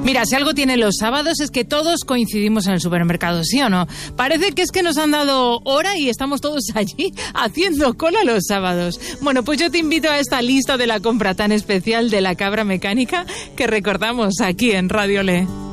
Mira, si algo tienen los sábados es que todos coincidimos en el supermercado, ¿sí o no? Parece que es que nos han dado hora y estamos todos allí haciendo cola los sábados. Bueno, pues yo te invito a esta lista de la compra tan especial de la cabra mecánica que recordamos aquí en Radio Le.